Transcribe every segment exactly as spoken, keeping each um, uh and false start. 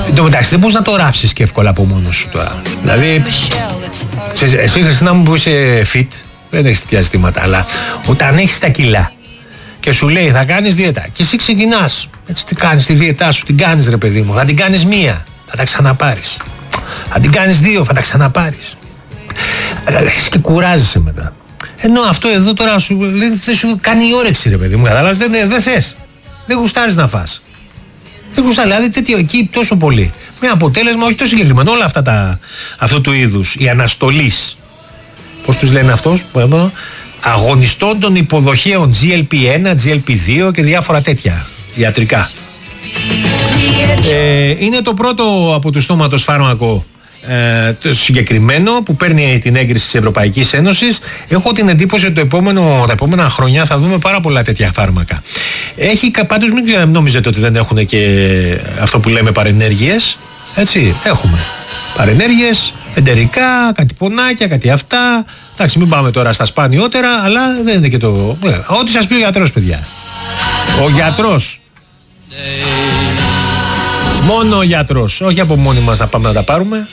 Εν τω μεταξύ δεν μπορείς να το ράψεις και εύκολα από μόνος σου τώρα. Δηλαδή, εσύ Χριστίνα μου που είσαι fit, δεν έχεις τέτοια ζητήματα, αλλά όταν έχεις τα κιλά και σου λέει θα κάνεις δίαιτα και εσύ ξεκινάς, έτσι τι κάνεις τη δίαιτά σου, την κάνεις ρε παιδί μου, θα την κάνεις μία, θα τα ξαναπάρεις. Θα την κάνεις δύο, θα τα ξαναπάρεις. Αρχίζεις και κουράζεσαι μετά. Ενώ αυτό εδώ τώρα σου, δεν σου κάνει η όρεξη ρε παιδί μου, καταλάβεις, δεν, δεν θες, δεν γουστάρεις να φας. Δεν γουστάρεις, δηλαδή τέτοιο εκεί τόσο πολύ. Με αποτέλεσμα όχι τόσο συγκεκριμένο, όλα αυτά τα, αυτού του είδους, η αναστολής, πώς τους λένε αυτός, αγωνιστών των υποδοχέων τζι ελ πι ένα, τζι ελ πι δύο και διάφορα τέτοια ιατρικά. Ε, είναι το πρώτο από του στόματος φάρμακο ε, το συγκεκριμένο που παίρνει την έγκριση της Ευρωπαϊκής Ένωσης. Έχω την εντύπωση ότι το επόμενο, τα επόμενα χρόνια θα δούμε πάρα πολλά τέτοια φάρμακα. Έχει, πάντως μην νομίζετε ότι δεν έχουν και αυτό που λέμε παρενέργειες. Έτσι, έχουμε παρενέργειες, εντερικά, κάτι πονάκια, κάτι αυτά. Εντάξει, μην πάμε τώρα στα σπάνιότερα, αλλά δεν είναι και το... Ό,τι σας πει ο γιατρός, παιδιά. Ο γιατρός. Μόνο ο γιατρός, όχι από μόνοι μας να πάμε να τα πάρουμε.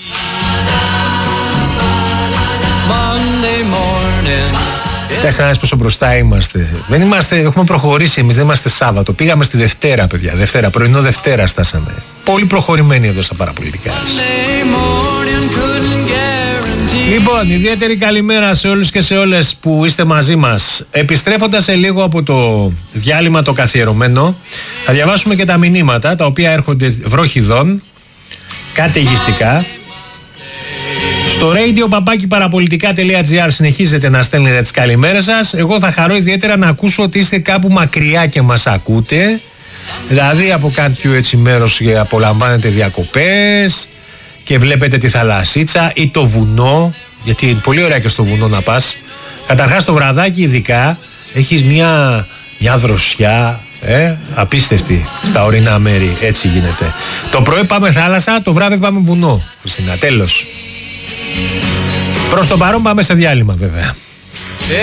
Κοιτάξτε να δεις πόσο μπροστά είμαστε. Δεν είμαστε, έχουμε προχωρήσει εμείς, δεν είμαστε Σάββατο. Πήγαμε στη Δευτέρα, παιδιά. Δευτέρα, πρωινό Δευτέρα στάσαμε. Πολύ προχωρημένοι εδώ στα παραπολιτικά. Λοιπόν, ιδιαίτερη καλημέρα σε όλους και σε όλες που είστε μαζί μας. Επιστρέφοντας σε λίγο από το διάλειμμα το καθιερωμένο, θα διαβάσουμε και τα μηνύματα τα οποία έρχονται βροχιδών, καταιγιστικά. Στο radio παπάκι παραπολιτικά τελεία τζι άρ συνεχίζετε να στέλνετε τις καλημέρες σας. Εγώ θα χαρώ ιδιαίτερα να ακούσω ότι είστε κάπου μακριά και μας ακούτε. Δηλαδή από κάποιο έτσι μέρος και απολαμβάνετε διακοπές και βλέπετε τη θαλασσίτσα ή το βουνό, γιατί είναι πολύ ωραία και στο βουνό να πας. Καταρχάς το βραδάκι ειδικά έχεις μια, μια δροσιά ε, απίστευτη στα ορεινά μέρη, έτσι γίνεται. Το πρωί πάμε θάλασσα, το βράδυ πάμε βουνό. Χριστίνα, τέλος. Προς το παρόν πάμε σε διάλειμμα βέβαια.